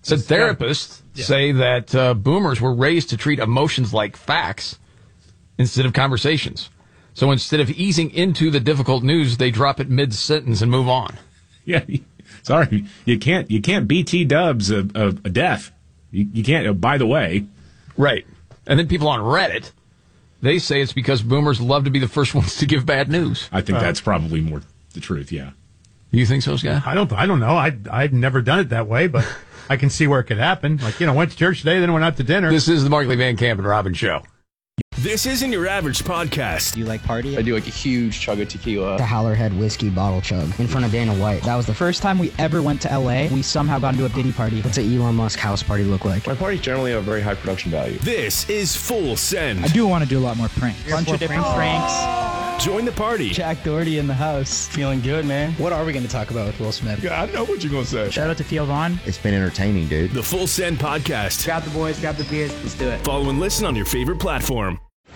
So therapists say that boomers were raised to treat emotions like facts instead of conversations. So instead of easing into the difficult news, they drop it mid-sentence and move on. Yeah, sorry, you can't BT Dubs a death. You can't. By the way, right. And then people on Reddit, they say it's because boomers love to be the first ones to give bad news. I think that's probably more the truth. Yeah. You think so, Scott? I don't know. I've never done it that way, but I can see where it could happen. Like, went to church today, then went out to dinner. This is the Markley Van Camp and Robbins Show. This isn't your average podcast. Do you like party? I do like a huge chug of tequila. The Howlerhead whiskey bottle chug in front of Dana White. That was the first time we ever went to LA. We somehow got into a Diddy party. What's an Elon Musk house party look like? My parties generally have very high production value. This is Full Send. I do want to do a lot more pranks. Bunch of different pranks. Join the party. Jack Doherty in the house. Feeling good, man. What are we going to talk about with Will Smith? Yeah, I know what you're going to say. Shout out to Theo Vaughn. It's been entertaining, dude. The Full Send podcast. Grab the boys, grab the beers. Let's do it. Follow and listen on your favorite platform.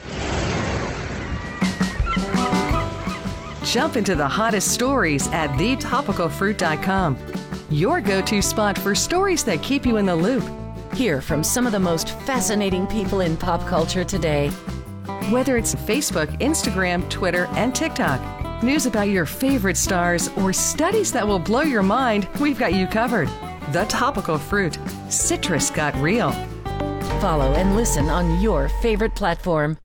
Jump into the hottest stories at thetopicalfruit.com. Your go-to spot for stories that keep you in the loop. Hear from some of the most fascinating people in pop culture today. Whether it's Facebook, Instagram, Twitter, and TikTok, news about your favorite stars, or studies that will blow your mind, we've got you covered. The Topical Fruit. Citrus got real. Follow and listen on your favorite platform.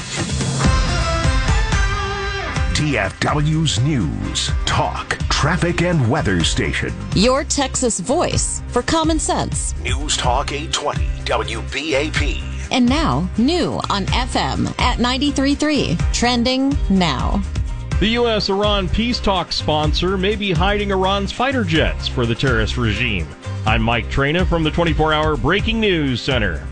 DFW's News, Talk, Traffic, and Weather Station. Your Texas voice for common sense. News Talk 820, WBAP. And now, new on FM at 93.3. Trending now. The U.S.-Iran peace talks sponsor may be hiding Iran's fighter jets for the terrorist regime. I'm Mike Traina from the 24-hour Breaking News Center.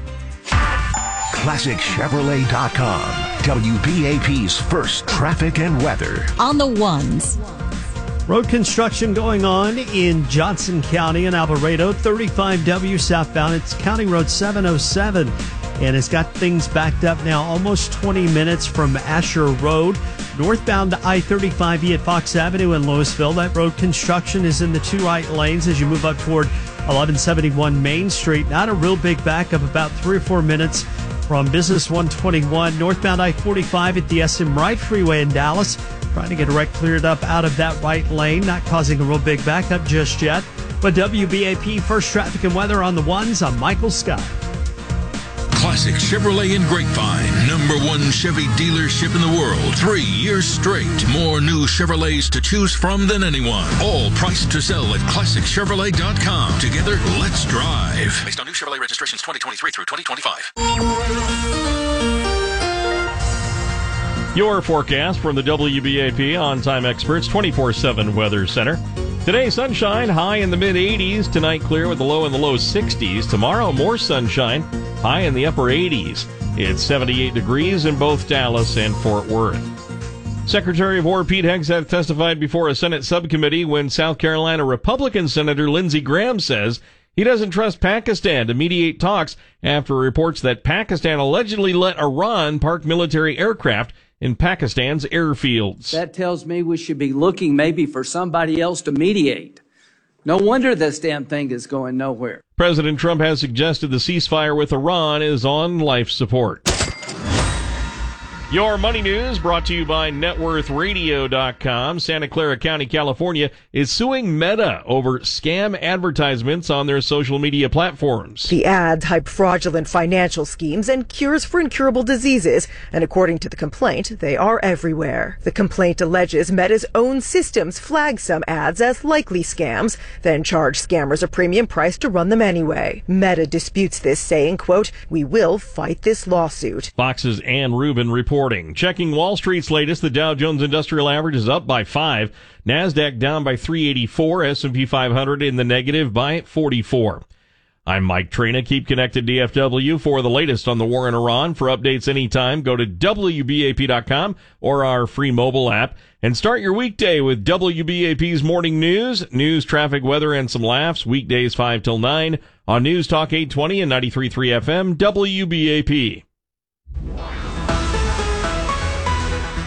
ClassicChevrolet.com. WBAP's first traffic and weather. On the ones. Road construction going on in Johnson County and Alvarado, 35W southbound. It's County Road 707, and it's got things backed up now almost 20 minutes from Asher Road. Northbound to I-35E at Fox Avenue in Louisville. That road construction is in the two right lanes as you move up toward 1171 Main Street. Not a real big backup, about 3 or 4 minutes from Business 121. Northbound I-45 at the SM Wright Freeway in Dallas. Trying to get a wreck cleared up out of that right lane. Not causing a real big backup just yet. But WBAP first traffic and weather on the ones. I'm Michael Scott. Classic Chevrolet in Grapevine, #1 Chevy dealership in the world. 3 years straight. More new Chevrolets to choose from than anyone. All priced to sell at ClassicChevrolet.com. Together, let's drive. Based on new Chevrolet registrations 2023 through 2025. Your forecast from the WBAP On-Time Experts 24/7 Weather Center. Today, sunshine, high in the mid-80s. Tonight, clear with a low in the low 60s. Tomorrow, more sunshine, high in the upper 80s. It's 78 degrees in both Dallas and Fort Worth. Secretary of War Pete Hegseth testified before a Senate subcommittee when South Carolina Republican Senator Lindsey Graham says he doesn't trust Pakistan to mediate talks after reports that Pakistan allegedly let Iran park military aircraft in Pakistan's airfields. That tells me we should be looking maybe for somebody else to mediate. No wonder this damn thing is going nowhere. President Trump has suggested the ceasefire with Iran is on life support. Your money news brought to you by NetWorthRadio.com. Santa Clara County, California is suing Meta over scam advertisements on their social media platforms. The ads hype fraudulent financial schemes and cures for incurable diseases, and according to the complaint, they are everywhere. The complaint alleges Meta's own systems flag some ads as likely scams, then charge scammers a premium price to run them anyway. Meta disputes this, saying, quote, "We will fight this lawsuit." Fox's Ann Rubin reporting. Checking Wall Street's latest, the Dow Jones Industrial Average is up by 5. NASDAQ down by 384. S&P 500 in the negative by 44. I'm Mike Traina. Keep connected, DFW, for the latest on the war in Iran. For updates anytime, go to WBAP.com or our free mobile app. And start your weekday with WBAP's Morning News, traffic, weather, and some laughs. Weekdays 5 till 9 on News Talk 820 and 93.3 FM, WBAP.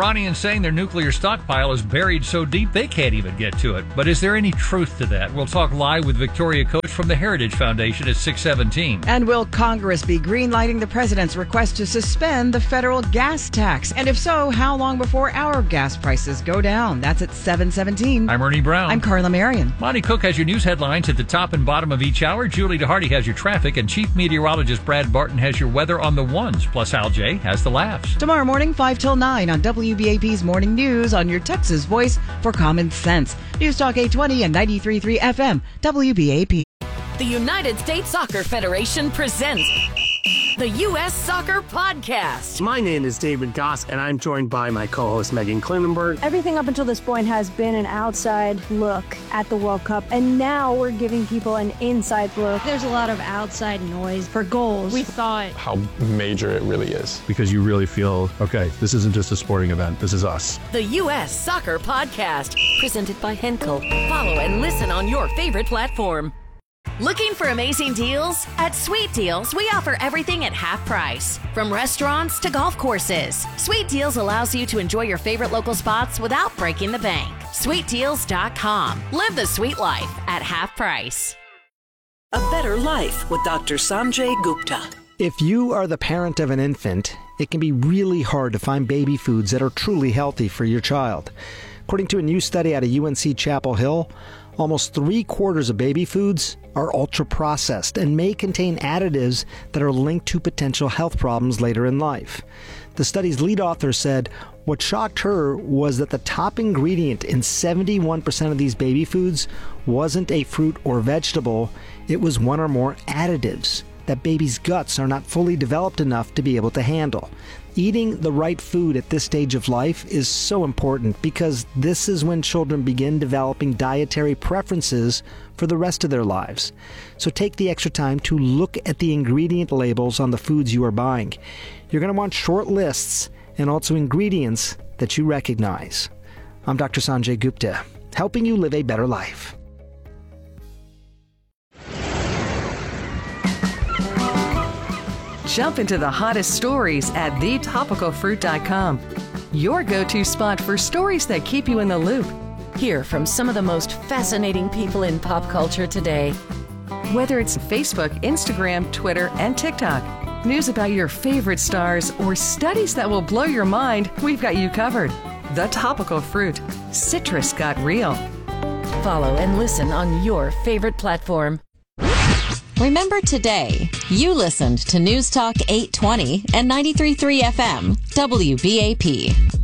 Iranians saying their nuclear stockpile is buried so deep they can't even get to it. But is there any truth to that? We'll talk live with Victoria Coach from the Heritage Foundation at 6:17. And will Congress be greenlighting the president's request to suspend the federal gas tax? And if so, how long before our gas prices go down? That's at 7:17. I'm Ernie Brown. I'm Carla Marion. Monty Cook has your news headlines at the top and bottom of each hour. Julie DeHardy has your traffic, and Chief Meteorologist Brad Barton has your weather on the ones. Plus, Al J has the laughs. Tomorrow morning, 5 till 9 on WBAP's Morning News on your Texas voice for common sense. News Talk 820 and 93.3 FM, WBAP. The United States Soccer Federation presents the U.S. Soccer Podcast. My name is David Goss, and I'm joined by my co-host Megan Klinenberg. Everything up until this point has been an outside look at the World Cup, and now we're giving people an inside look. There's a lot of outside noise for goals. We thought how major it really is. Because you really feel, okay, this isn't just a sporting event, this is us. The U.S. Soccer Podcast, presented by Henkel. Follow and listen on your favorite platform. Looking for amazing deals? At Sweet Deals, we offer everything at half price. From restaurants to golf courses, Sweet Deals allows you to enjoy your favorite local spots without breaking the bank. SweetDeals.com. Live the sweet life at half price. A Better Life with Dr. Sanjay Gupta. If you are the parent of an infant, it can be really hard to find baby foods that are truly healthy for your child. According to a new study out of UNC Chapel Hill, almost 3/4 of baby foods are ultra-processed and may contain additives that are linked to potential health problems later in life. The study's lead author said what shocked her was that the top ingredient in 71% of these baby foods wasn't a fruit or vegetable, it was one or more additives that babies' guts are not fully developed enough to be able to handle. Eating the right food at this stage of life is so important because this is when children begin developing dietary preferences for the rest of their lives. So take the extra time to look at the ingredient labels on the foods you are buying. You're going to want short lists and also ingredients that you recognize. I'm Dr. Sanjay Gupta, helping you live a better life. Jump into the hottest stories at thetopicalfruit.com. Your go-to spot for stories that keep you in the loop. Hear from some of the most fascinating people in pop culture today. Whether it's Facebook, Instagram, Twitter, and TikTok, news about your favorite stars, or studies that will blow your mind, we've got you covered. The Topical Fruit. Citrus got real. Follow and listen on your favorite platform. Remember today, you listened to News Talk 820 and 93.3 FM, WBAP.